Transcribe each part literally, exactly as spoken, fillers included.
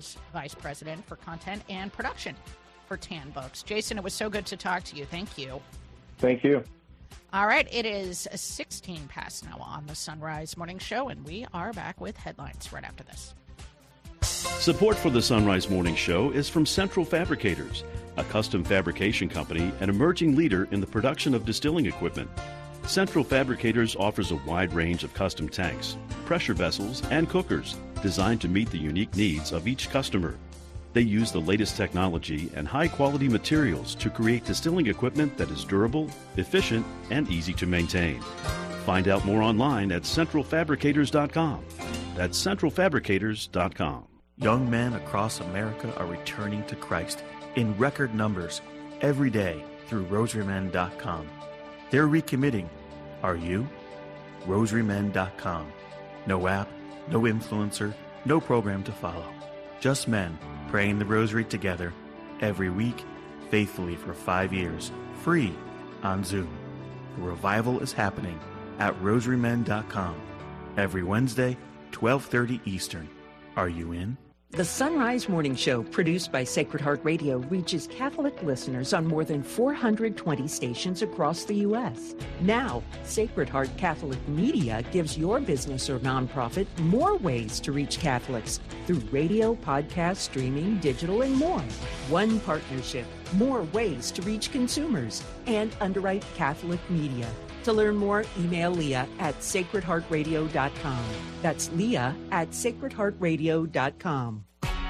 Vice President for Content and Production for Tan Books. Jason, it was so good to talk to you. Thank you. Thank you. All right, it is sixteen past now on the Sunrise Morning Show, and we are back with headlines right after this. Support for the Sunrise Morning Show is from Central Fabricators, a custom fabrication company and emerging leader in the production of distilling equipment. Central Fabricators offers a wide range of custom tanks, pressure vessels, and cookers designed to meet the unique needs of each customer. They use the latest technology and high-quality materials to create distilling equipment that is durable, efficient, and easy to maintain. Find out more online at central fabricators dot com. That's central fabricators dot com. Young men across America are returning to Christ in record numbers every day through rosary men dot com. They're recommitting. Are you? rosary men dot com. No app, no influencer, no program to follow. Just men praying the rosary together every week, faithfully for five years, free on Zoom. The revival is happening at rosary men dot com every Wednesday, twelve thirty Eastern. Are you in? The Sunrise Morning Show, produced by Sacred Heart Radio, reaches Catholic listeners on more than four hundred twenty stations across the U S Now, Sacred Heart Catholic Media gives your business or nonprofit more ways to reach Catholics through radio, podcast, streaming, digital, and more. One partnership, more ways to reach consumers, and underwrite Catholic media. To learn more, email Leah at sacred heart radio dot com. That's Leah at sacred heart radio dot com.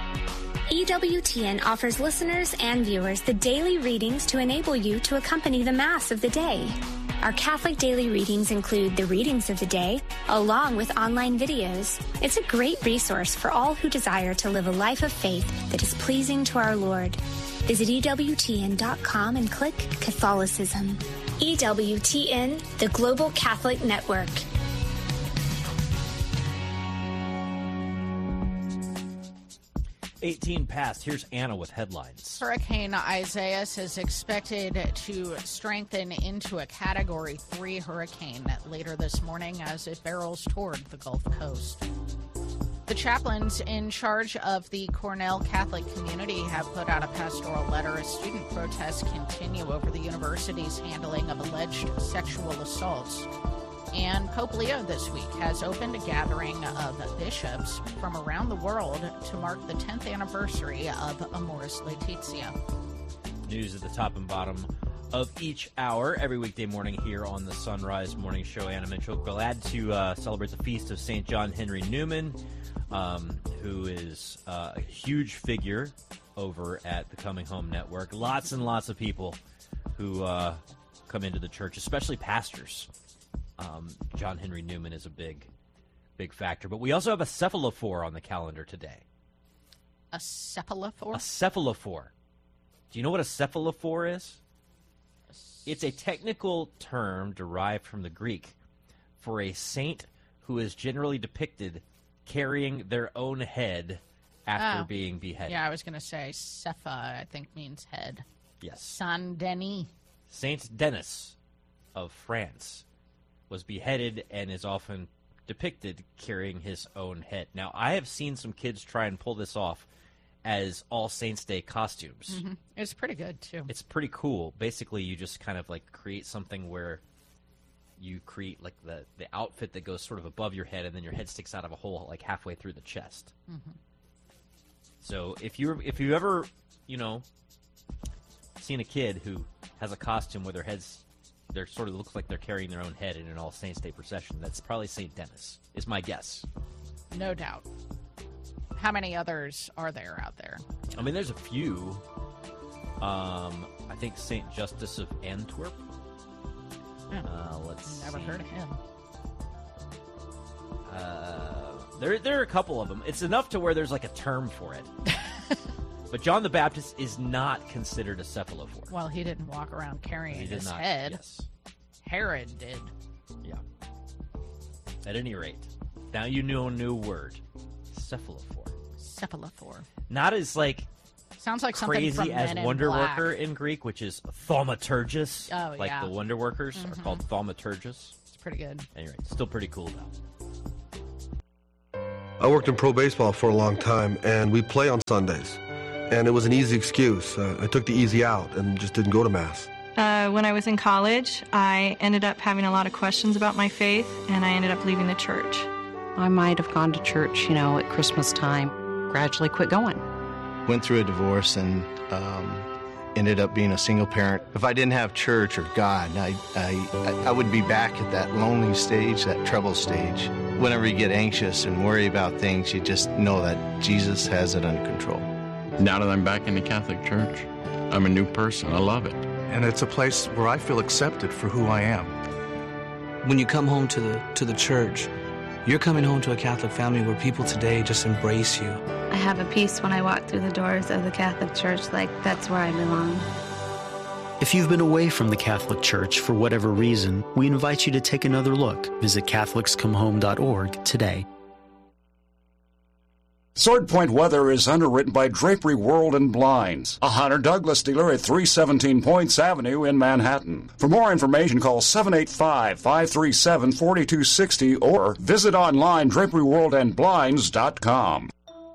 E W T N offers listeners and viewers the daily readings to enable you to accompany the Mass of the day. Our Catholic daily readings include the readings of the day, along with online videos. It's a great resource for all who desire to live a life of faith that is pleasing to our Lord. Visit E W T N dot com and click Catholicism. E W T N, the Global Catholic Network. eighteen past. Here's Anna with headlines. Hurricane Isaias is expected to strengthen into a Category three hurricane later this morning as it barrels toward the Gulf Coast. The chaplains in charge of the Cornell Catholic community have put out a pastoral letter as student protests continue over the university's handling of alleged sexual assaults. And Pope Leo this week has opened a gathering of bishops from around the world to mark the tenth anniversary of Amoris Laetitia. News at the top and bottom of each hour every weekday morning here on the Sunrise Morning Show. Anna Mitchell, glad to uh, celebrate the feast of Saint John Henry Newman, um, who is uh, a huge figure over at the Coming Home Network. Lots and lots of people who uh, come into the church, especially pastors. Um, John Henry Newman is a big, big factor. But we also have a cephalophore on the calendar today. A cephalophore? A cephalophore. Do you know what a cephalophore is? It's a technical term derived from the Greek for a saint who is generally depicted carrying their own head after oh. being beheaded. Yeah, I was going to say Cepha, I think, means head. Yes. Saint Denis. Saint Denis of France was beheaded and is often depicted carrying his own head. Now, I have seen some kids try and pull this off as All Saints Day costumes. Mm-hmm. It's pretty good, too. It's pretty cool. Basically, you just kind of like create something where you create like the, the outfit that goes sort of above your head, and then your head sticks out of a hole like halfway through the chest. Mm-hmm. So if you if you ever, you know, seen a kid who has a costume where their heads, they sort of looks like they're carrying their own head in an All Saints Day procession, that's probably Saint Denis, is my guess. No doubt. How many others are there out there? I mean, there's a few. Um, I think Saint Justice of Antwerp. Uh, let's Never see. heard of him. Uh, there, there are a couple of them. It's enough to where there's like a term for it. But John the Baptist is not considered a cephalophore. Well, he didn't walk around carrying He did his not, head. yes. Herod did. Yeah. At any rate, now you know a new word. Cephalophore. Cephalophore. Not as like Sounds like something crazy from as Men in Wonder Black. Worker in Greek, which is thaumaturgus. Oh, like yeah. the Wonder Workers Mhm. are called thaumaturgus. It's pretty good. Anyway, still pretty cool though. I worked in pro baseball for a long time, and we play on Sundays. And it was an easy excuse. Uh, I took the easy out and just didn't go to Mass. Uh, when I was in college, I ended up having a lot of questions about my faith, and I ended up leaving the church. I might have gone to church, you know, at Christmas time, gradually quit going. Went through a divorce and um, ended up being a single parent. If I didn't have church or God, I, I, I would be back at that lonely stage, that trouble stage. Whenever you get anxious and worry about things, you just know that Jesus has it under control. Now that I'm back in the Catholic Church, I'm a new person. I love it. And it's a place where I feel accepted for who I am. When you come home to the to the church, you're coming home to a Catholic family where people today just embrace you. I have a peace when I walk through the doors of the Catholic Church, like that's where I belong. If you've been away from the Catholic Church for whatever reason, we invite you to take another look. Visit Catholics Come Home dot org today. Sword Point Weather is underwritten by Drapery World and Blinds, a Hunter Douglas dealer at three seventeen Points Avenue in Manhattan. For more information, call seven eight five, five three seven, four two six zero or visit online drapery world and blinds dot com.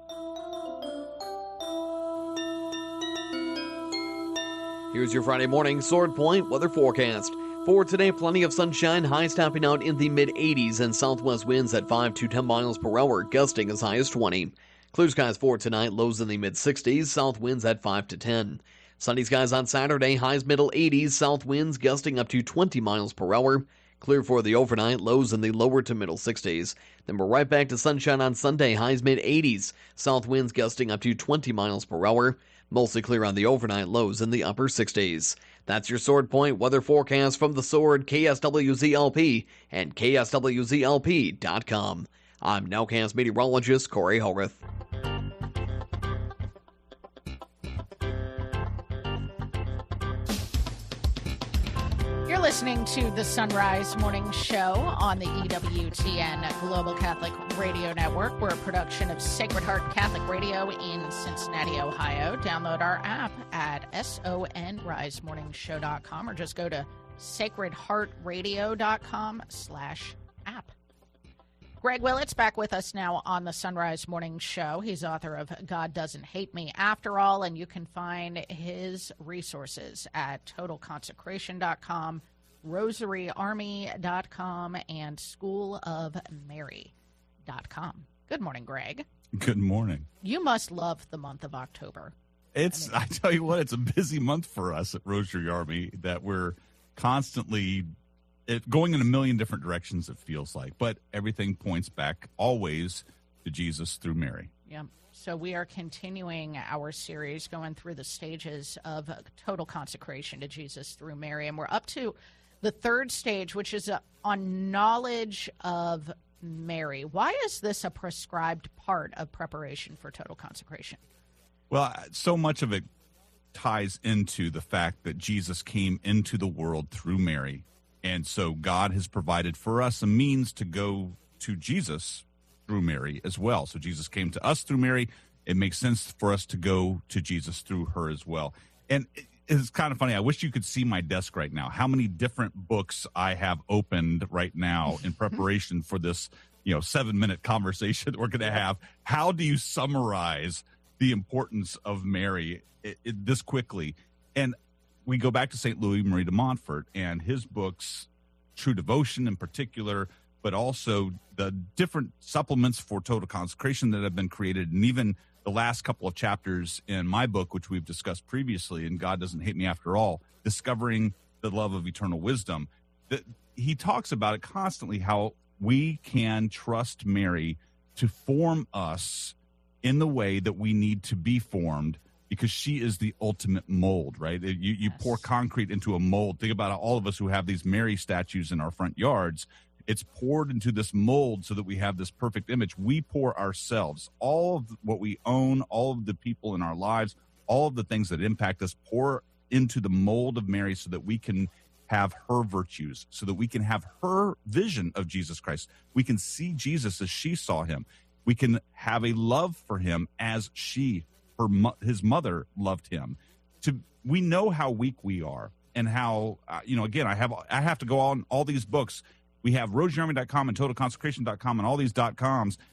Here's your Friday morning Sword Point weather forecast. For today, plenty of sunshine, highs topping out in the mid eighties and southwest winds at five to ten miles per hour, gusting as high as twenty. Clear skies for tonight, lows in the mid sixties, south winds at five to ten. Sunny skies on Saturday, highs middle eighties, south winds gusting up to twenty miles per hour. Clear for the overnight, lows in the lower to middle sixties. Then we're right back to sunshine on Sunday, highs mid eighties, south winds gusting up to twenty miles per hour. Mostly clear on the overnight, lows in the upper sixties. That's your Sword Point weather forecast from the Sword, K S W Z L P, and K S W Z L P dot com. I'm Nowcast meteorologist Corey Hogarth. You're listening to the Sunrise Morning Show on the E W T N Global Catholic Radio Network. We're a production of Sacred Heart Catholic Radio in Cincinnati, Ohio. Download our app at sonrise morning show dot com or just go to sacred heart radio dot com slash app. Greg Willits back with us now on the Sunrise Morning Show. He's author of God Doesn't Hate Me After All, and you can find his resources at total consecration dot com, rosary army dot com, and school of mary dot com. Good morning, Greg. Good morning. You must love the month of October. It's, I, mean, I tell you what, it's a busy month for us at Rosary Army that we're constantly It, going in a million different directions, it feels like, but everything points back always to Jesus through Mary. Yeah. So we are continuing our series going through the stages of total consecration to Jesus through Mary, and we're up to the third stage, which is uh, on knowledge of Mary. Why is this a prescribed part of preparation for total consecration? Well, so much of it ties into the fact that Jesus came into the world through Mary. And so God has provided for us a means to go to Jesus through Mary as well. So Jesus came to us through Mary. It makes sense for us to go to Jesus through her as well. And it's kind of funny. I wish you could see my desk right now, how many different books I have opened right now in preparation for this, you know, seven minute conversation that we're going to have. How do you summarize the importance of Mary it, it, this quickly? And we go back to Saint Louis Marie de Montfort and his books, True Devotion in particular, but also the different supplements for total consecration that have been created, and even the last couple of chapters in my book, which we've discussed previously, and God Doesn't Hate Me After All, Discovering the Love of Eternal Wisdom. That he talks about it constantly, how we can trust Mary to form us in the way that we need to be formed, because she is the ultimate mold, right? You, you yes. pour concrete into a mold. Think about all of us who have these Mary statues in our front yards. It's poured into this mold so that we have this perfect image. We pour ourselves, all of what we own, all of the people in our lives, all of the things that impact us, pour into the mold of Mary so that we can have her virtues, so that we can have her vision of Jesus Christ. We can see Jesus as she saw him. We can have a love for him as she Her, his mother loved him. To we know how weak we are, and how uh, you know. Again, I have I have to go on all these books. We have rosary army dot com and total consecration dot com and all these dot coms.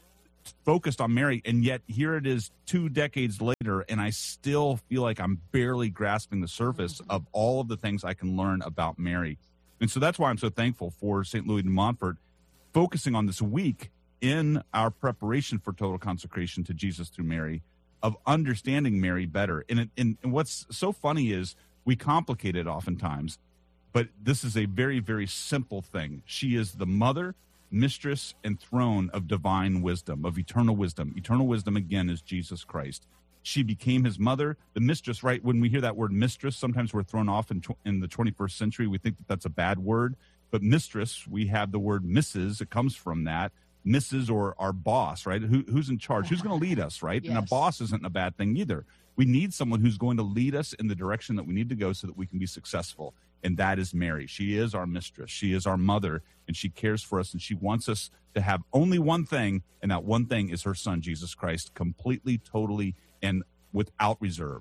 focused on Mary, and yet here it is two decades later, and I still feel like I'm barely grasping the surface of all of the things I can learn about Mary. And so that's why I'm so thankful for Saint Louis de Montfort focusing on this week in our preparation for total consecration to Jesus through Mary, of understanding Mary better. And, it, and, and what's so funny is we complicate it oftentimes, but this is a very, very simple thing. She is the mother, mistress, and throne of divine wisdom, of eternal wisdom. Eternal wisdom, again, is Jesus Christ. She became his mother, the mistress, right? When we hear that word mistress, sometimes we're thrown off in, tw- in the twenty-first century. We think that that's a bad word. But mistress, we have the word Missus It comes from that. Missus or our boss, right? Who, who's in charge? Who's going to lead us, right? Yes. And a boss isn't a bad thing either. We need someone who's going to lead us in the direction that we need to go so that we can be successful. And that is Mary. She is our mistress. She is our mother, and she cares for us, and she wants us to have only one thing, and that one thing is her son, Jesus Christ, completely, totally, and without reserve.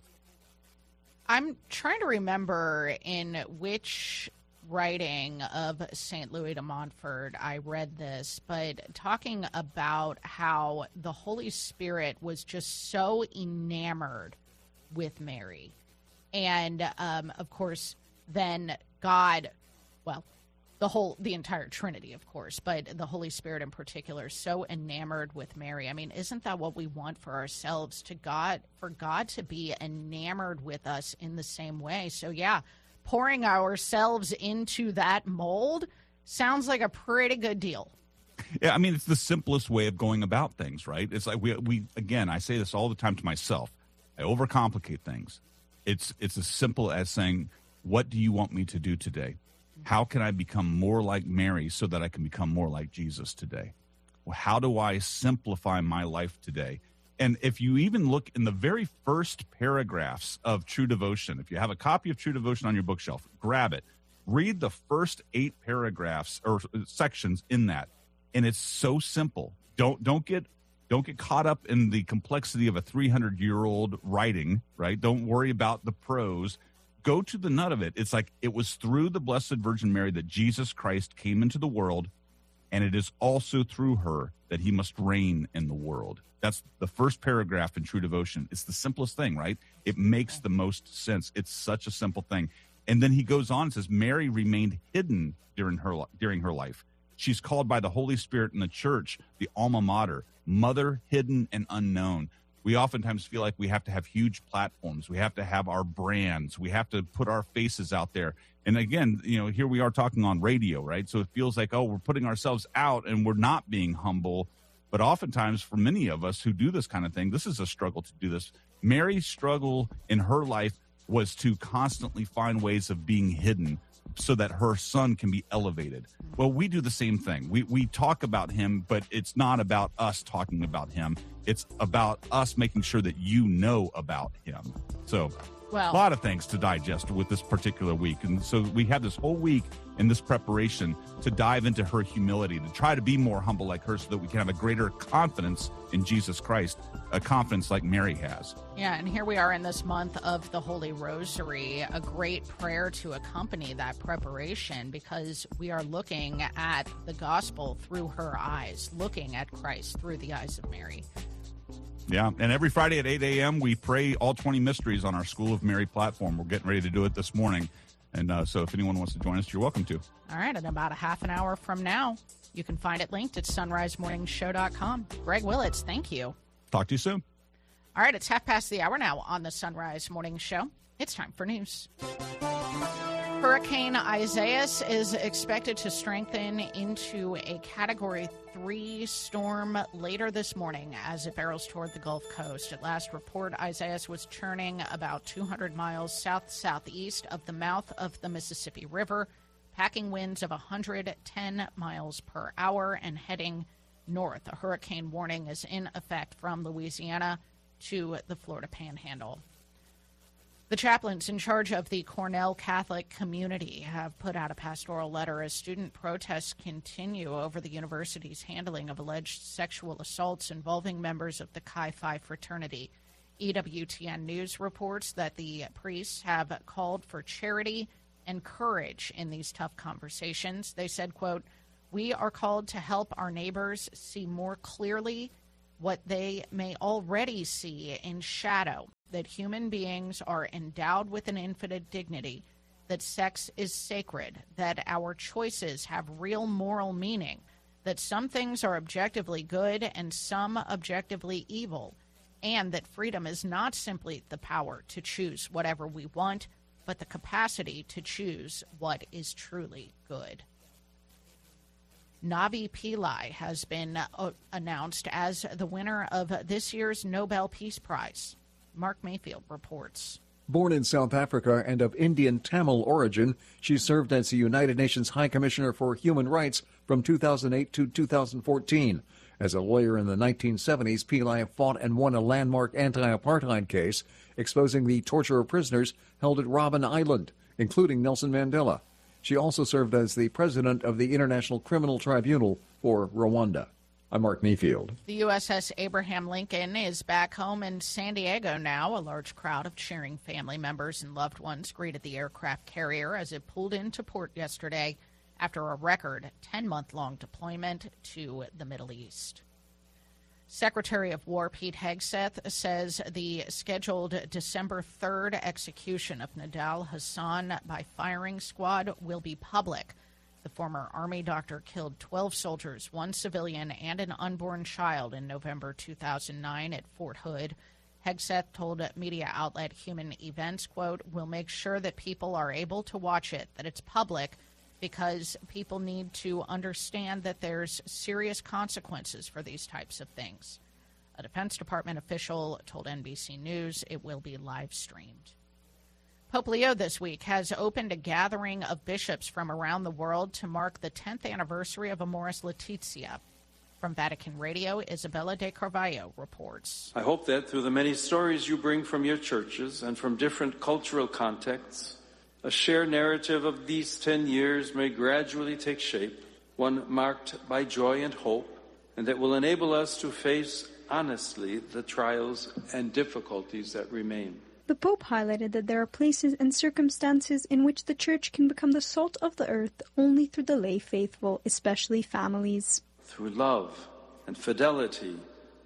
I'm trying to remember in which writing of Saint Louis de Montfort I read this, but talking about how the Holy Spirit was just so enamored with Mary. And, um, of course, then God, well, the whole, the entire Trinity, of course, but the Holy Spirit in particular, so enamored with Mary. I mean, isn't that what we want for ourselves, to God, for God to be enamored with us in the same way? So, yeah, pouring ourselves into that mold sounds like a pretty good deal. Yeah, I mean, it's the simplest way of going about things, right? It's like we, we again, I say this all the time to myself. I overcomplicate things. It's it's as simple as saying, what do you want me to do today? How can I become more like Mary so that I can become more like Jesus today? Well, how do I simplify my life today? And if you even look in the very first paragraphs of True Devotion, if you have a copy of True Devotion on your bookshelf, grab it. Read the first eight paragraphs or sections in that. And it's so simple. Don't don't get don't get caught up in the complexity of a three hundred year old writing, right? Don't worry about the prose. Go to the nut of it. It's like, it was through the Blessed Virgin Mary that Jesus Christ came into the world, and it is also through her that he must reign in the world. That's the first paragraph in True Devotion. It's the simplest thing, right? It makes the most sense. It's such a simple thing. And then he goes on and says, Mary remained hidden during her during her life. She's called by the Holy Spirit in the church the alma mater, mother, hidden, and unknown. We oftentimes feel like we have to have huge platforms. We have to have our brands. We have to put our faces out there. And again, you know, here we are talking on radio, right? So it feels like, oh, we're putting ourselves out and we're not being humble. But oftentimes for many of us who do this kind of thing, this is a struggle to do this. Mary's struggle in her life was to constantly find ways of being hidden so that her son can be elevated. Well, we do the same thing. We we talk about him, but it's not about us talking about him. It's about us making sure that you know about him. So well, a lot of things to digest with this particular week. And so we have this whole week in this preparation to dive into her humility, to try to be more humble like her so that we can have a greater confidence in Jesus Christ, a confidence like Mary has. Yeah, and here we are in this month of the Holy Rosary, a great prayer to accompany that preparation, because we are looking at the gospel through her eyes, looking at Christ through the eyes of Mary. Yeah, and every Friday at eight a.m. we pray all twenty mysteries on our School of Mary platform. We're getting ready to do it this morning. And uh, so if anyone wants to join us, you're welcome to. All right, in about a half an hour from now, you can find it linked at sunrise morning show dot com. Greg Willits, thank you. Talk to you soon. All right, it's half past the hour now on the Sunrise Morning Show. It's time for news. Hurricane Isaias is expected to strengthen into a Category three storm later this morning as it barrels toward the Gulf Coast. At last report, Isaias was churning about two hundred miles south-southeast of the mouth of the Mississippi River, packing winds of one hundred ten miles per hour and heading north. A hurricane warning is in effect from Louisiana to the Florida Panhandle. The chaplains in charge of the Cornell Catholic community have put out a pastoral letter as student protests continue over the university's handling of alleged sexual assaults involving members of the Chi Phi fraternity. E W T N News reports that the priests have called for charity and courage in these tough conversations. They said, quote, "We are called to help our neighbors see more clearly what they may already see in shadow, that human beings are endowed with an infinite dignity, that sex is sacred, that our choices have real moral meaning, that some things are objectively good and some objectively evil, and that freedom is not simply the power to choose whatever we want, but the capacity to choose what is truly good. Navi Pillai has been uh, announced as the winner of this year's Nobel Peace Prize. Mark Mayfield reports. Born in South Africa and of Indian Tamil origin, she served as the United Nations High Commissioner for Human Rights from two thousand eight to two thousand fourteen. As a lawyer in the nineteen seventies, Pillai fought and won a landmark anti-apartheid case exposing the torture of prisoners held at Robben Island, including Nelson Mandela. She also served as the president of the International Criminal Tribunal for Rwanda. I'm Mark Mayfield. The U S S Abraham Lincoln is back home in San Diego now. A large crowd of cheering family members and loved ones greeted the aircraft carrier as it pulled into port yesterday after a record ten-month-long deployment to the Middle East. Secretary of War Pete Hegseth says the scheduled December third execution of Nidal Hassan by firing squad will be public. The former Army doctor killed twelve soldiers, one civilian, and an unborn child in November two thousand nine at Fort Hood. Hegseth told media outlet Human Events, quote, "We'll make sure that people are able to watch it, that it's public, because people need to understand that there's serious consequences for these types of things." A Defense Department official told N B C News it will be live streamed. Pope Leo this week has opened a gathering of bishops from around the world to mark the tenth anniversary of Amoris Laetitia. From Vatican Radio, Isabella de Carvalho reports. I hope that through the many stories you bring from your churches and from different cultural contexts, a shared narrative of these ten years may gradually take shape, one marked by joy and hope, and that will enable us to face honestly the trials and difficulties that remain. The Pope highlighted that there are places and circumstances in which the Church can become the salt of the earth only through the lay faithful, especially families. Through love and fidelity,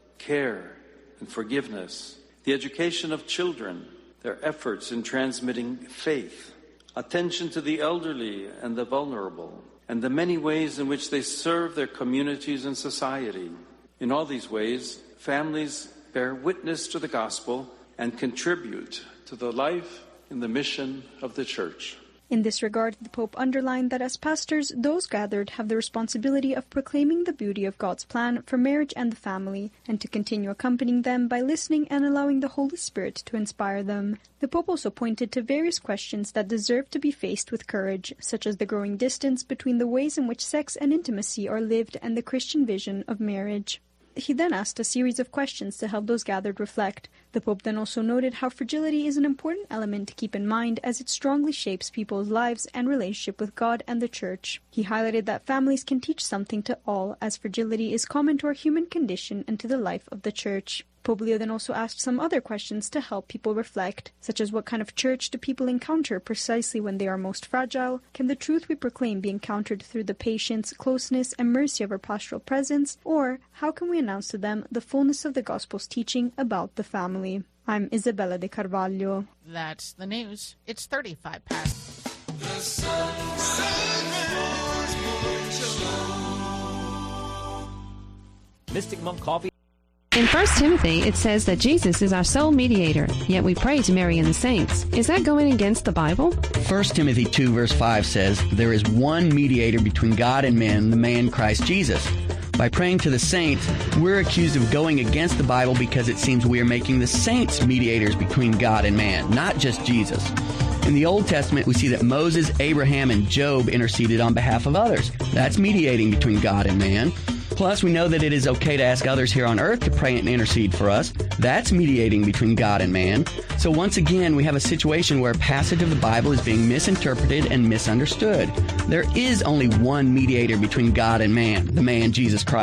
care and forgiveness, the education of children, their efforts in transmitting faith, attention to the elderly and the vulnerable, and the many ways in which they serve their communities and society. In all these ways, families bear witness to the gospel and contribute to the life and the mission of the Church. In this regard, the Pope underlined that as pastors, those gathered have the responsibility of proclaiming the beauty of God's plan for marriage and the family, and to continue accompanying them by listening and allowing the Holy Spirit to inspire them. The Pope also pointed to various questions that deserve to be faced with courage, such as the growing distance between the ways in which sex and intimacy are lived and the Christian vision of marriage. He then asked a series of questions to help those gathered reflect. The Pope then also noted how fragility is an important element to keep in mind as it strongly shapes people's lives and relationship with God and the Church. He highlighted that families can teach something to all, as fragility is common to our human condition and to the life of the Church. Pope Leo then also asked some other questions to help people reflect, such as what kind of church do people encounter precisely when they are most fragile? Can the truth we proclaim be encountered through the patience, closeness, and mercy of our pastoral presence? Or how can we announce to them the fullness of the Gospel's teaching about the family? I'm Isabella de Carvalho. That's the news. It's thirty-five past. The Sunrise Morning Show. Mystic Monk Coffee. In First Timothy, it says that Jesus is our sole mediator, yet we pray to Mary and the saints. Is that going against the Bible? First Timothy two, verse five says, "There is one mediator between God and men, the man Christ Jesus." By praying to the saints, we're accused of going against the Bible because it seems we are making the saints mediators between God and man, not just Jesus. In the Old Testament, we see that Moses, Abraham, and Job interceded on behalf of others. That's mediating between God and man. Plus, we know that it is okay to ask others here on earth to pray and intercede for us. That's mediating between God and man. So once again, we have a situation where a passage of the Bible is being misinterpreted and misunderstood. There is only one mediator between God and man, the man Jesus Christ.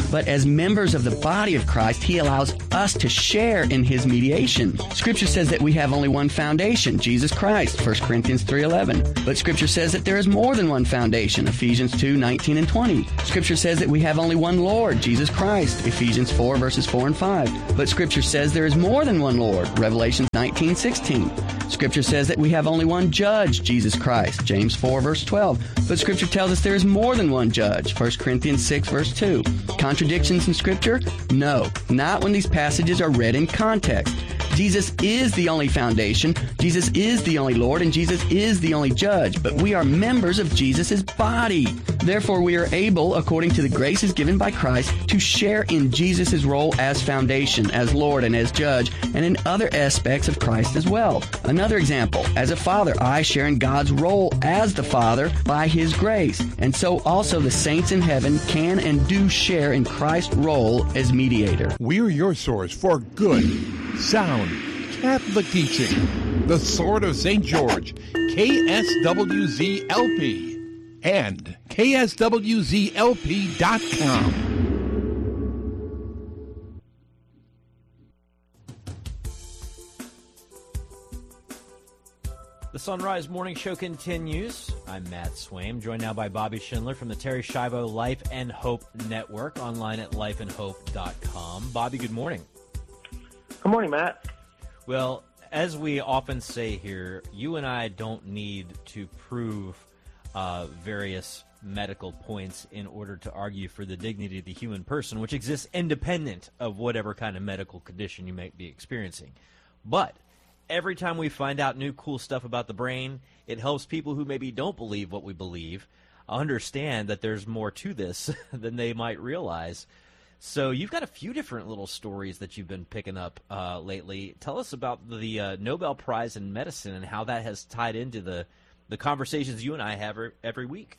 but as members of the body of Christ, he allows us to share in his mediation. Scripture says that we have only one foundation, Jesus Christ, First Corinthians three eleven. But Scripture says that there is more than one foundation, Ephesians two nineteen and twenty. Scripture says that we have only one Lord, Jesus Christ, Ephesians four verses four and five. But Scripture says there is more than one Lord, Revelation nineteen sixteen. Scripture says that we have only one judge, Jesus Christ, James four verse twelve. But Scripture tells us there is more than one judge, First Corinthians six verse two. Contradictions in Scripture? No, not when these passages are read in context. Jesus is the only foundation, Jesus is the only Lord, and Jesus is the only judge, but we are members of Jesus' body. Therefore, we are able, according to the graces given by Christ, to share in Jesus' role as foundation, as Lord, and as judge, and in other aspects of Christ as well. Another example, as a father, I share in God's role as the Father by his grace, and so also the saints in heaven can and do share in Christ's role as mediator. We're your source for good, sound Catholic teaching. The Sword of Saint George, K S W Z L P, and K S W Z L P dot com. The Sunrise Morning Show continues. I'm Matt Swaim, joined now by Bobby Schindler from the Terry Schiavo Life and Hope Network, online at life and hope dot com. Bobby, good morning. Good morning, Matt. Well, as we often say here, you and I don't need to prove uh, various medical points in order to argue for the dignity of the human person, which exists independent of whatever kind of medical condition you may be experiencing. But every time we find out new cool stuff about the brain, it helps people who maybe don't believe what we believe understand that there's more to this than they might realize. So you've got a few different little stories that you've been picking up uh, lately. Tell us about the uh, Nobel Prize in Medicine and how that has tied into the, the conversations you and I have every week.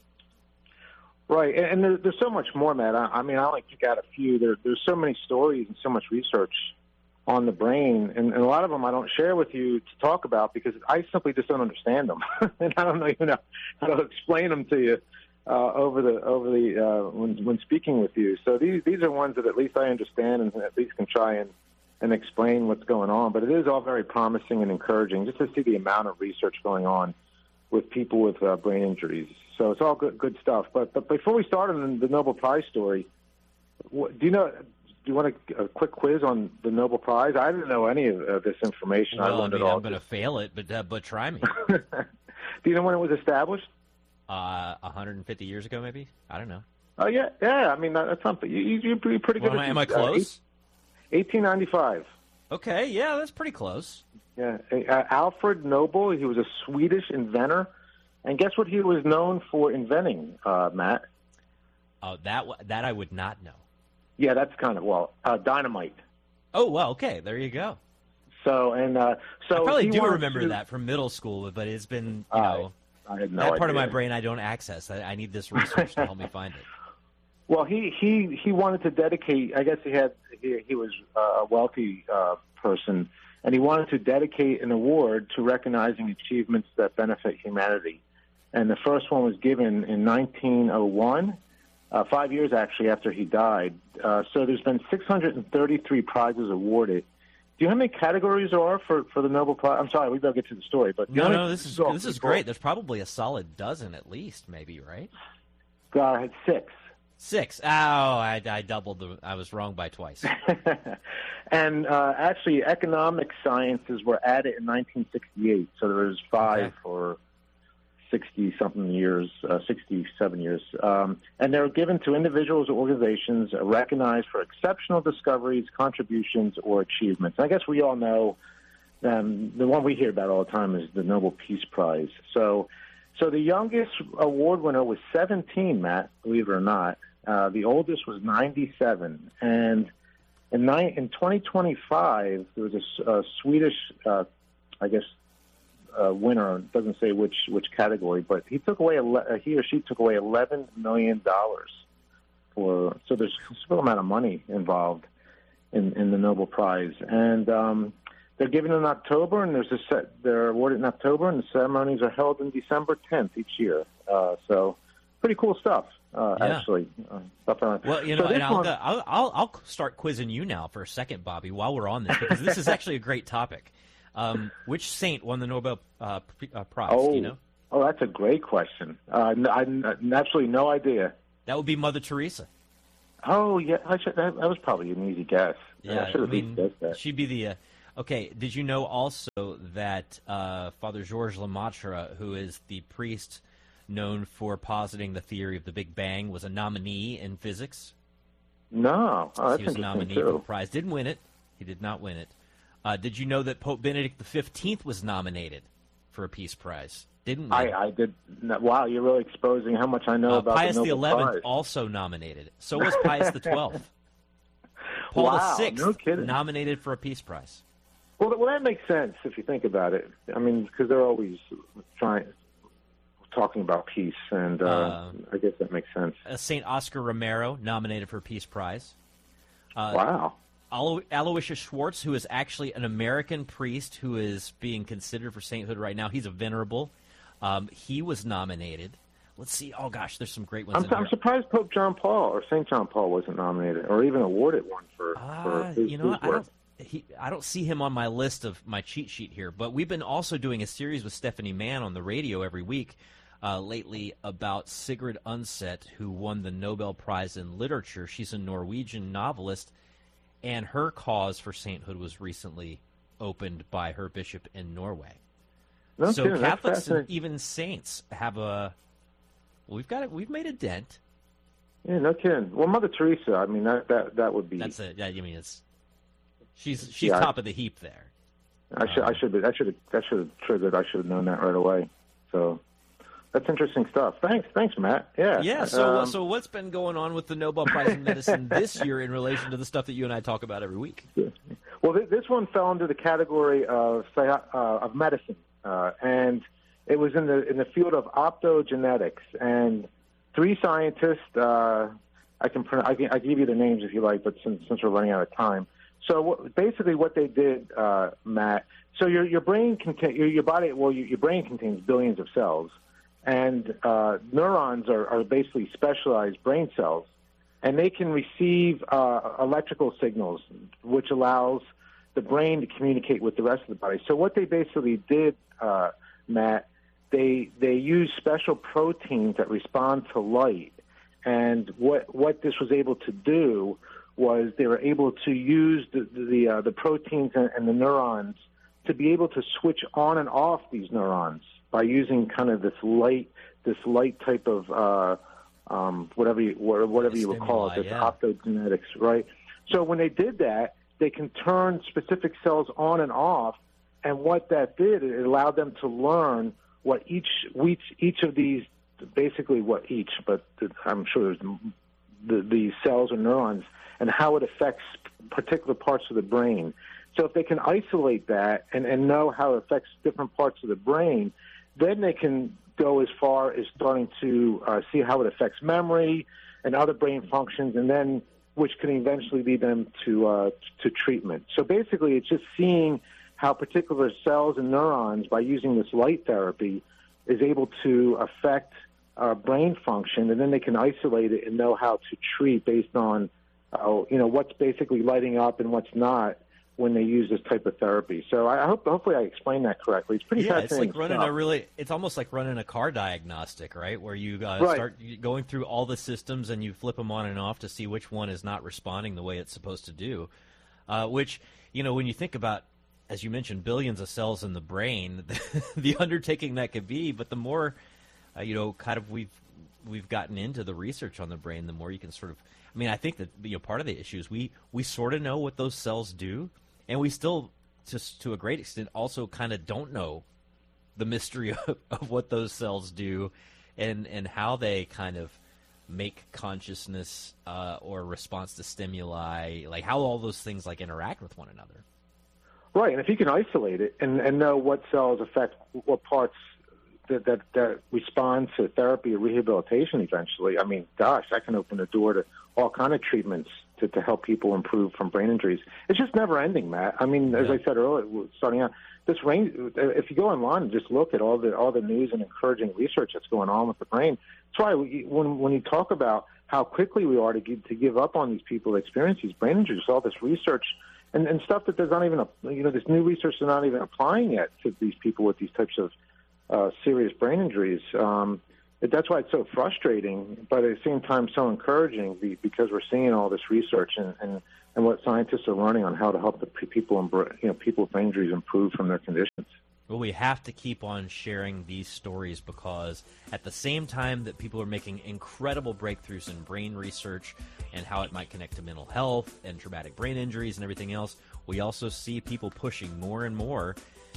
Right, and, and there, there's so much more, Matt. I, I mean, I only pick out a few. There, there's so many stories and so much research on the brain, and, and a lot of them I don't share with you to talk about because I simply just don't understand them, and I don't know even know how to explain them to you. Uh, over the over the uh, when when speaking with you, so these these are ones that at least I understand and at least can try and, and explain what's going on. But it is all very promising and encouraging just to see the amount of research going on with people with uh, brain injuries. So it's all good good stuff. But but before we start on the Nobel Prize story, what, do you know? Do you want a, a quick quiz on the Nobel Prize? I didn't know any of uh, this information. Well, I learned I mean, it all. I'm going to fail it, but uh, but try me. Do you know when it was established? Uh, one hundred fifty years ago, maybe? I don't know. Oh, yeah. Yeah, I mean, that, that's something. You, you're pretty, pretty good well, at Am I these, close? Uh, eighteen ninety-five. Okay, yeah, that's pretty close. Yeah. Uh, Alfred Nobel, he was a Swedish inventor. And guess what he was known for inventing, uh, Matt? Oh, that that I would not know. Yeah, that's kind of, well, uh, dynamite. Oh, well, okay. There you go. So, and, uh, so. I probably he do wanted remember to, that from middle school, but it's been, you uh, know. I had no that part idea. of my brain I don't access. I, I need this research to help me find it. Well, he, he, he wanted to dedicate, I guess he had, he, he was a wealthy uh, person, and he wanted to dedicate an award to recognizing achievements that benefit humanity. And the first one was given in nineteen oh one, uh, five years actually after he died. Uh, so there's been six hundred thirty-three prizes awarded. Do you know how many categories there are for, for the Nobel Prize? I'm sorry, we better get to the story. But no, no, this is this is great. There's probably a solid dozen at least, maybe, right? God, I had six. Six. Oh, I, I doubled the. I was wrong by twice. And uh, actually, economic sciences were added in nineteen sixty-eight, so there was five okay. for sixty-something years, uh, sixty-seven years. Um, and they were given to individuals or organizations recognized for exceptional discoveries, contributions, or achievements. And I guess we all know um, the one we hear about all the time is the Nobel Peace Prize. So so the youngest award winner was seventeen, Matt, believe it or not. Uh, the oldest was ninety-seven. And in, ni- in twenty twenty-five, there was a, a Swedish, uh, I guess, Uh, winner. It doesn't say which which category, but he took away ele- he or she took away eleven million dollars for. So there's a small amount of money involved in, in the Nobel Prize, and um, they're given in October, and there's a set. They're awarded in October, and the ceremonies are held in December tenth each year. Uh, so pretty cool stuff, uh, Yeah. actually. Uh, stuff around. Well, you So know, this and I'll, one- go, I'll, I'll I'll start quizzing you now for a second, Bobby, while we're on this, because this is actually a great topic. Um, which saint won the Nobel uh, P- uh, Prize? Oh, Do you know? oh, that's a great question. Uh, n- I n- absolutely no idea. That would be Mother Teresa. Oh, yeah, I should, that, that was probably an easy guess. Yeah, I should I have mean, guessed that. she'd be the. Uh, okay, did you know also that uh, Father Georges Lemaitre, who is the priest known for positing the theory of the Big Bang, was a nominee in physics? No, oh, that's he was a interesting nominee too. for the prize. Didn't win it. He did not win it. Uh, did you know that Pope Benedict the fifteenth was nominated for a Peace Prize? Didn't win. I, I did. Wow, you're really exposing how much I know Uh, about Pius the the Nobel eleventh Prize. also nominated. So was Pius the twelfth. Paul Wow, the sixth no kidding. nominated for a Peace Prize. Well, well, that makes sense if you think about it. I mean, because they're always trying, talking about peace, and uh, Uh, I guess that makes sense. Uh, Saint Oscar Romero nominated for a Peace Prize. Uh, Wow. Alo- Aloysius Schwartz, who is actually an American priest who is being considered for sainthood right now. He's a venerable. Um, he was nominated. Let's see. Oh, gosh, there's some great ones I'm, in I'm here. surprised Pope John Paul or Saint John Paul wasn't nominated or even awarded one for, for Uh, his, you know his what? I work. don't, he, I don't see him on my list of my cheat sheet here, but we've been also doing a series with Stephanie Mann on the radio every week uh, lately about Sigrid Undset, who won the Nobel Prize in Literature. She's a Norwegian novelist, and her cause for sainthood was recently opened by her bishop in Norway. No so kidding, that's Catholics and fascinating. even saints have a we've got it. We've made a dent. Yeah, no kidding. Well, Mother Teresa, I mean, that that, that would be. That's a. I mean, it's she's she's Yeah, I- top of the heap there. I should I should be, I should have that should have triggered. I should have known that right away. So that's interesting stuff. Thanks, thanks, Matt. Yeah. Yeah. So, Um, so what's been going on with the Nobel Prize in Medicine this year in relation to the stuff that you and I talk about every week? Well, th- this one fell into the category of say, uh, of medicine, uh, and it was in the in the field of optogenetics. And three scientists, uh, I can pro- I can I can give you the names if you like, but since since we're running out of time. So what, basically, what they did, uh, Matt. So your your brain contain your, your body. Well, your, your brain contains billions of cells, and uh, neurons are, are basically specialized brain cells, and they can receive uh, electrical signals, which allows the brain to communicate with the rest of the body. So what they basically did, uh, Matt, they they use special proteins that respond to light, and what what this was able to do was they were able to use the the, uh, the proteins and, and the neurons to be able to switch on and off these neurons by using kind of this light this light type of uh, um, whatever you whatever you would call it, this yeah. optogenetics, right? So when they did that, they can turn specific cells on and off, and what that did, it allowed them to learn what each each each of these, basically what each, but I'm sure there's the, the cells or neurons, and how it affects particular parts of the brain. So if they can isolate that and, and know how it affects different parts of the brain, then they can go as far as starting to uh, see how it affects memory and other brain functions, and then which can eventually lead them to uh, to treatment. So basically, it's just seeing how particular cells and neurons, by using this light therapy, is able to affect uh, brain function, and then they can isolate it and know how to treat based on uh, you know what's basically lighting up and what's not when they use this type of therapy. So I hope, hopefully, I explained that correctly. It's pretty Yeah, it's fascinating like running stuff. a really. It's almost like running a car diagnostic, right? Where you uh, Right. start going through all the systems and you flip them on and off to see which one is not responding the way it's supposed to do. Uh, which, you know, when you think about, as you mentioned, billions of cells in the brain, the undertaking that could be. But the more, uh, you know, kind of we've we've gotten into the research on the brain, the more you can sort of. I mean, I think that, you know, part of the issue is we we sort of know what those cells do, and we still, just to a great extent, also kind of don't know the mystery of, of what those cells do, and and how they kind of make consciousness uh, or response to stimuli, like how all those things like interact with one another. Right, and if you can isolate it and, and know what cells affect what parts that, that that respond to therapy or rehabilitation eventually, I mean, gosh, that can open the door to all kind of treatments to, to help people improve from brain injuries. It's just never ending, Matt. I mean, as yeah. I said earlier, starting out, this range, if you go online and just look at all the all the news and encouraging research that's going on with the brain, that's why we, when when you talk about how quickly we are to give, to give up on these people that experience these brain injuries, all this research and, and stuff that there's not even, a, you know, this new research is not even applying yet to these people with these types of uh, serious brain injuries. Um, that's why it's so frustrating, but at the same time so encouraging because we're seeing all this research and, and, and what scientists are learning on how to help the people, you know, people with brain injuries improve from their conditions. Well, we have to keep on sharing these stories because at the same time that people are making incredible breakthroughs in brain research and how it might connect to mental health and traumatic brain injuries and everything else, we also see people pushing more and more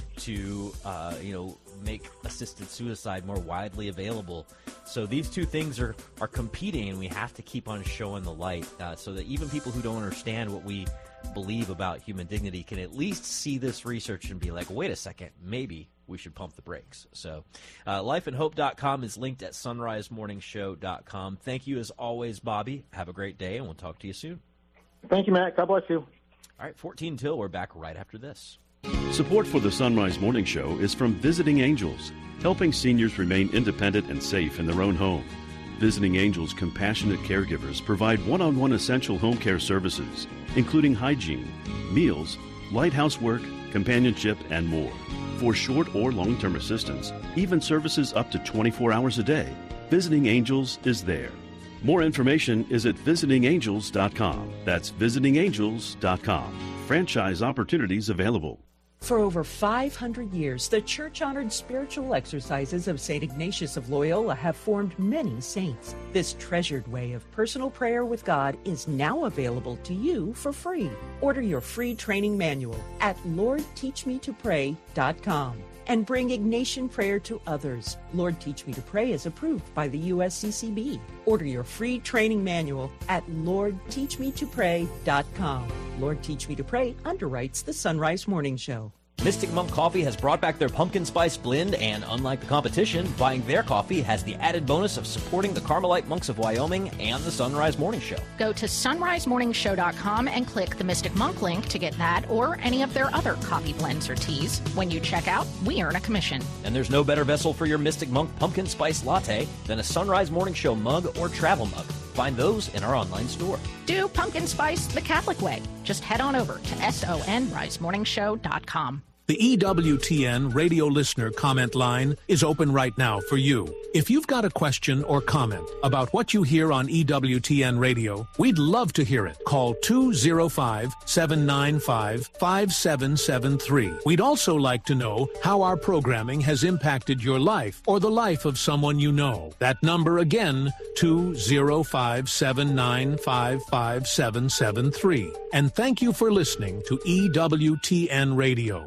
to, uh, you know, make assisted suicide more widely available. So these two things are, are competing, and we have to keep on showing the light uh, so that even people who don't understand what we believe about human dignity can at least see this research and be like, wait a second, maybe we should pump the brakes. So uh, life and hope dot com is linked at sunrise morning show dot com. Thank you as always, Bobby. Have a great day, and we'll talk to you soon. Thank you, Matt. God bless you. All right, fourteen till. We're back right after this. Support for the Sunrise Morning Show is from Visiting Angels, helping seniors remain independent and safe in their own home. Visiting Angels compassionate caregivers provide one-on-one essential home care services, including hygiene, meals, light housework, companionship, and more. For short or long-term assistance, even services up to twenty-four hours a day, Visiting Angels is there. More information is at visiting angels dot com. That's visiting angels dot com. Franchise opportunities available. For over five hundred years, the church-honored spiritual exercises of Saint Ignatius of Loyola have formed many saints. This treasured way of personal prayer with God is now available to you for free. Order your free training manual at lord teach me to pray dot com and bring Ignatian prayer to others. Lord Teach Me to Pray is approved by the U S C C B. Order your free training manual at lord teach me to pray dot com. Lord Teach Me to Pray underwrites the Sunrise Morning Show. Mystic Monk Coffee has brought back their pumpkin spice blend, and unlike the competition, buying their coffee has the added bonus of supporting the Carmelite Monks of Wyoming and the Sunrise Morning Show. Go to sunrise morning show dot com and click the Mystic Monk link to get that or any of their other coffee blends or teas. When you check out, we earn a commission. And there's no better vessel for your Mystic Monk pumpkin spice latte than a Sunrise Morning Show mug or travel mug. Find those in our online store. Do pumpkin spice the Catholic way. Just head on over to sunrise morning show dot com. The E W T N radio listener comment line is open right now for you. If you've got a question or comment about what you hear on E W T N radio, we'd love to hear it. Call two oh five, seven nine five, five seven seven three. We'd also like to know how our programming has impacted your life or the life of someone you know. That number again, two oh five, seven nine five, five seven seven three. And thank you for listening to E W T N Radio.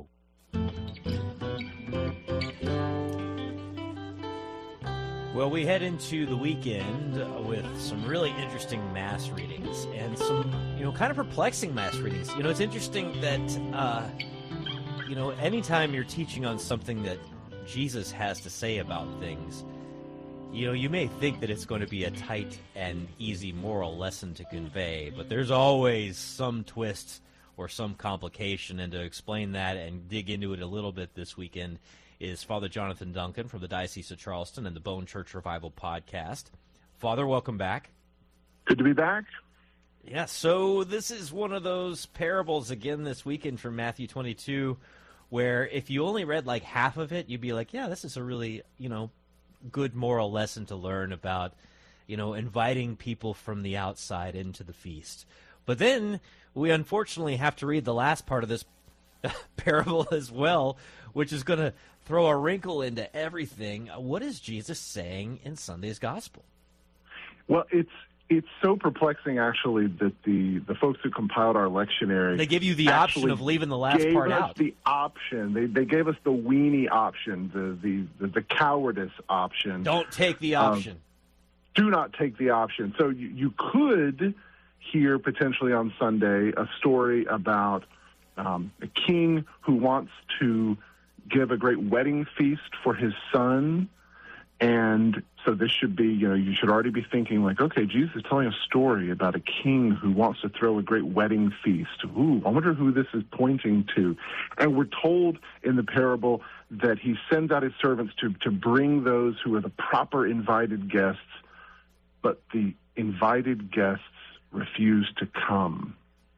Well, we head into the weekend with some really interesting mass readings and some, you know, kind of perplexing mass readings. You know, it's interesting that, uh, you know, anytime you're teaching on something that Jesus has to say about things, you know, you may think that it's going to be a tight and easy moral lesson to convey, but there's always some twist or some complication, and to explain that and dig into it a little bit this weekend is Father Jonathan Duncan from the Diocese of Charleston and the Bone Church Revival podcast. Father, welcome back. Good to be back. Yeah, so this is one of those parables again this weekend from Matthew twenty-two, where if you only read like half of it, you'd be like, yeah, this is a really, you know, good moral lesson to learn about, you know, inviting people from the outside into the feast. But then we unfortunately have to read the last part of this parable as well, which is going to throw a wrinkle into everything. What is Jesus saying in Sunday's gospel? Well, it's it's so perplexing, actually, that the, the folks who compiled our lectionary... They give you the option of leaving the last part out. Gave us the option. They, they gave us the weenie option, the, the, the, the cowardice option. Don't take the option. Um, do not take the option. So you, you could hear, potentially on Sunday, a story about um, a king who wants to give a great wedding feast for his son, and so this should be, you know, you should already be thinking like, okay, Jesus is telling a story about a king who wants to throw a great wedding feast. Ooh, I wonder who this is pointing to. And we're told in the parable that he sends out his servants to, to bring those who are the proper invited guests, but the invited guests refuse to come.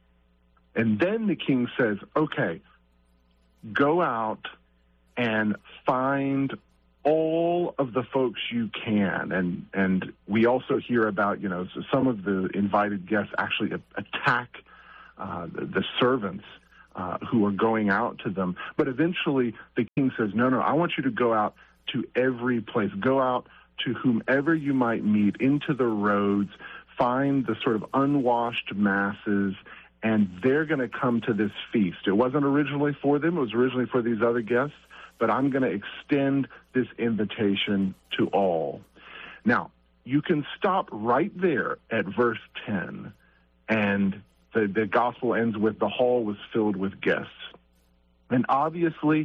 And then the king says, okay, go out and find all of the folks you can. And and we also hear about, you know, so some of the invited guests actually attack uh, the, the servants uh, who are going out to them. But eventually the king says, no, no, I want you to go out to every place. Go out to whomever you might meet, into the roads, find the sort of unwashed masses, and they're going to come to this feast. It wasn't originally for them. It was originally for these other guests, but I'm going to extend this invitation to all. Now, you can stop right there at verse ten, and the, the gospel ends with the hall was filled with guests. And obviously,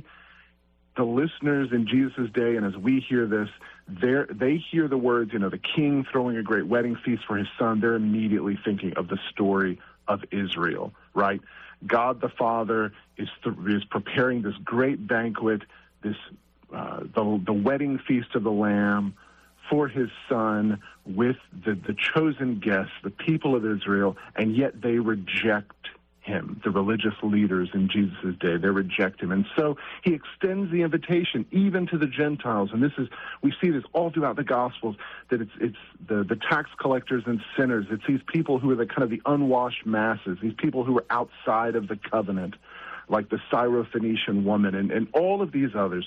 the listeners in Jesus' day, and as we hear this, they hear the words, you know, the king throwing a great wedding feast for his son. They're immediately thinking of the story of Israel, right? God the Father is th- is preparing this great banquet, this uh, the the wedding feast of the Lamb for his son with the, the chosen guests, the people of Israel, and yet they reject him, the religious leaders in Jesus' day. They reject him. And so he extends the invitation even to the Gentiles. And this is, we see this all throughout the Gospels, that it's it's the, the tax collectors and sinners. It's these people who are the kind of the unwashed masses, these people who are outside of the covenant, like the Syrophoenician woman and, and all of these others.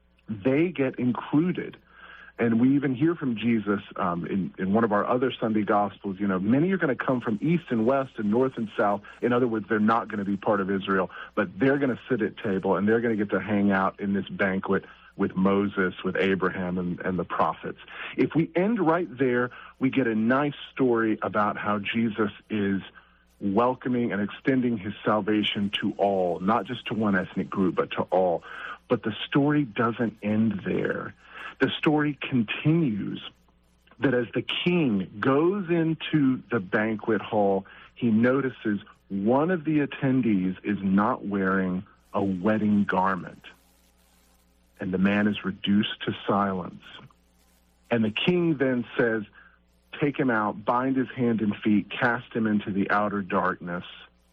They get included. And we even hear from Jesus um, in, in one of our other Sunday Gospels, you know, many are going to come from east and west and north and south. In other words, they're not going to be part of Israel, but they're going to sit at table and they're going to get to hang out in this banquet with Moses, with Abraham, and, and the prophets. If we end right there, we get a nice story about how Jesus is welcoming and extending his salvation to all, not just to one ethnic group, but to all. But the story doesn't end there. The story continues that as the king goes into the banquet hall, he notices one of the attendees is not wearing a wedding garment. And the man is reduced to silence. And the king then says, take him out, bind his hand and feet, cast him into the outer darkness.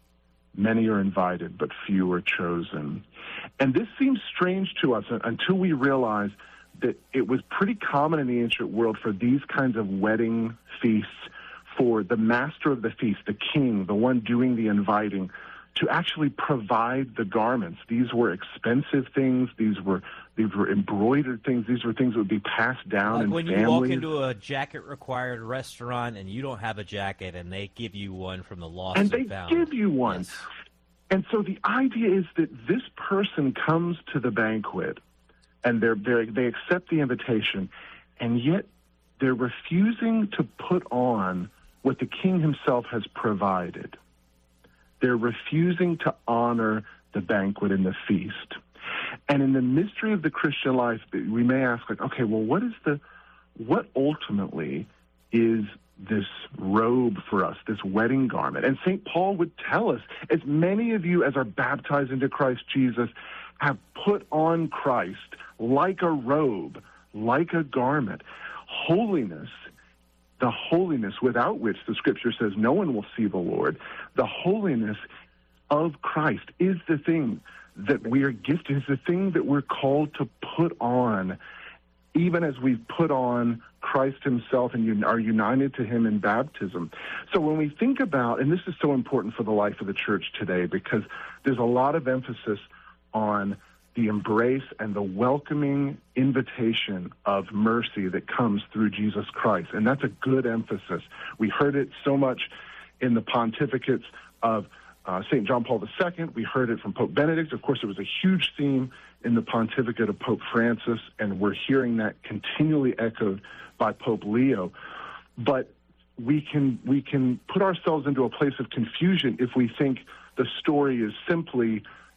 Many are invited, but few are chosen. And this seems strange to us until we realize that it was pretty common in the ancient world for these kinds of wedding feasts, for the master of the feast, the king, the one doing the inviting, to actually provide the garments. These were expensive things. These were these were embroidered things. These were things that would be passed down like in when families. you walk into a jacket-required restaurant and you don't have a jacket, and they give you one from the lost and and they found. give you one. Yes. And so the idea is that this person comes to the banquet, and they're, they're, they accept the invitation, and yet they're refusing to put on what the king himself has provided. They're refusing to honor the banquet and the feast. And in the mystery of the Christian life, we may ask, like, okay, well, what is the, what ultimately is this robe for us, this wedding garment? And Saint Paul would tell us, as many of you as are baptized into Christ Jesus have put on Christ like a robe, like a garment. Holiness, the holiness without which the Scripture says no one will see the Lord, the holiness of Christ is the thing that we are gifted, is the thing that we're called to put on, even as we put on Christ himself and are united to him in baptism. So when we think about, and this is so important for the life of the church today, because there's a lot of emphasis on the embrace and the welcoming invitation of mercy that comes through Jesus Christ. And that's a good emphasis. We heard it so much in the pontificates of uh, Saint John Paul the Second. We heard it from Pope Benedict. Of course, it was a huge theme in the pontificate of Pope Francis, and we're hearing that continually echoed by Pope Leo. But we can we can put ourselves into a place of confusion if we think the story is simply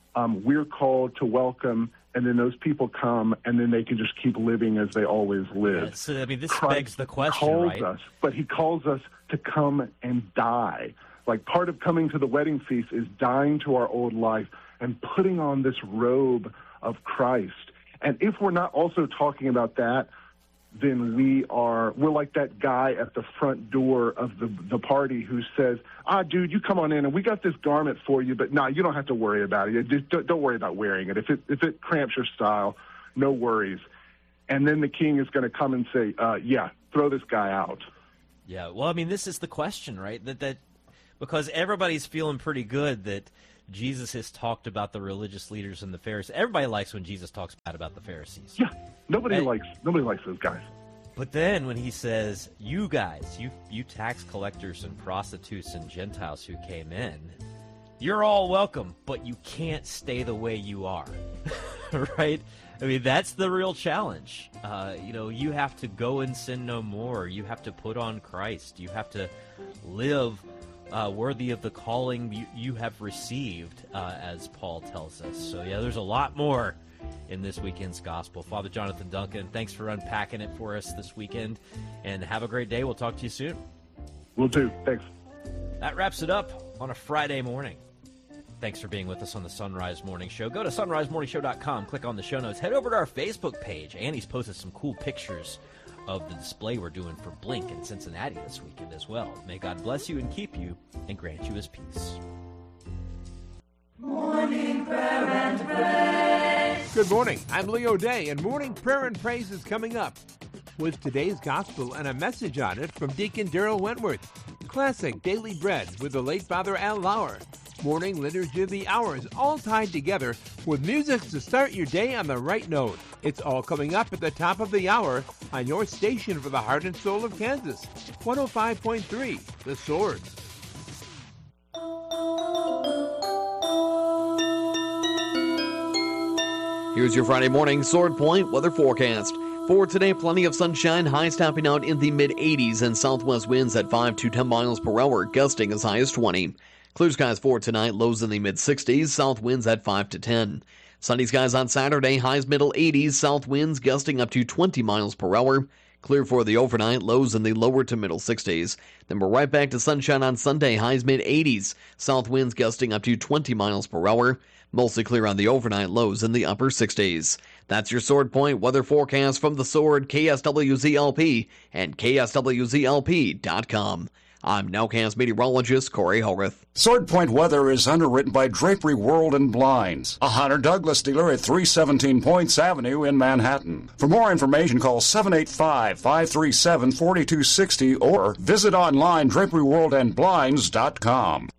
um, we're called to welcome, and then those people come, and then they can just keep living as they always live. Yeah, so, I mean, this Christ begs the question, calls right? us, but he calls us to come and die. Like, part of coming to the wedding feast is dying to our old life and putting on this robe of Christ. And if we're not also talking about that, then we are, we're like that guy at the front door of the the party who says, ah, dude, you come on in and we got this garment for you, but nah, you don't have to worry about it. Just don't, don't worry about wearing it. If it if it cramps your style, no worries. And then the king is going to come and say, uh, yeah, throw this guy out. Yeah, well, I mean, this is the question, right? That that because everybody's feeling pretty good that Jesus has talked about the religious leaders and the Pharisees. Everybody likes when Jesus talks bad about the Pharisees. Yeah, nobody and, likes nobody likes those guys. But then when he says, you guys, you you tax collectors and prostitutes and Gentiles who came in, you're all welcome, but you can't stay the way you are, right? I mean, that's the real challenge. Uh, you know, you have to go and sin no more. You have to put on Christ. You have to live Uh, worthy of the calling you, you have received, uh, as Paul tells us. So, yeah, there's a lot more in this weekend's gospel. Father Jonathan Duncan, thanks for unpacking it for us this weekend, and have a great day. We'll talk to you soon. Will do. Thanks. That wraps it up on a Friday morning. Thanks for being with us on the Sunrise Morning Show. Go to sunrise morning show dot com, click on the show notes, head over to our Facebook page. Annie's posted some cool pictures of the display we're doing for Blink in Cincinnati this weekend as well. May God bless you and keep you and grant you his peace. Morning prayer and praise. Good morning. I'm Leo Day, and morning prayer and praise is coming up with today's gospel and a message on it from Deacon Daryl Wentworth. Classic Daily Bread with the late Father Al Lauer. Morning Liturgy of the Hours, all tied together with music to start your day on the right note. It's all coming up at the top of the hour on your station for the heart and soul of Kansas. one oh five point three, The Sword. Here's your Friday morning Sword Point weather forecast. For today, plenty of sunshine, highs topping out in the mid eighties and southwest winds at five to ten miles per hour, gusting as high as twenty. Clear skies for tonight, lows in the mid sixties, south winds at five to ten. Sunny skies on Saturday, highs middle eighties, south winds gusting up to twenty miles per hour. Clear for the overnight, lows in the lower to middle sixties. Then we're right back to sunshine on Sunday, highs mid eighties, south winds gusting up to twenty miles per hour. Mostly clear on the overnight, lows in the upper sixties. That's your Sword Point weather forecast from the Sword, K S W Z L P, and K S W Z L P dot com. I'm Nowcast meteorologist Corey Hogarth. Sword Point weather is underwritten by Drapery World and Blinds, a Hunter Douglas dealer at three seventeen Points Avenue in Manhattan. For more information, call seven eight five, five three seven, four two six zero or visit online drapery world and blinds dot com.